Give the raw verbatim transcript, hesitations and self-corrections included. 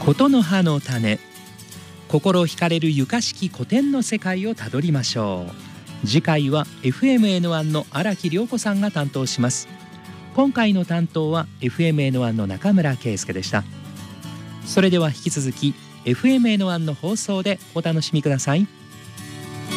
琴の葉の種、心惹かれるゆかしき古典の世界をたどりましょう。次回は エフエムエヌワン の荒木涼子さんが担当します。今回の担当は エフエムエヌワン の中村圭介でした。それでは引き続き エフエムエヌワン の放送でお楽しみください。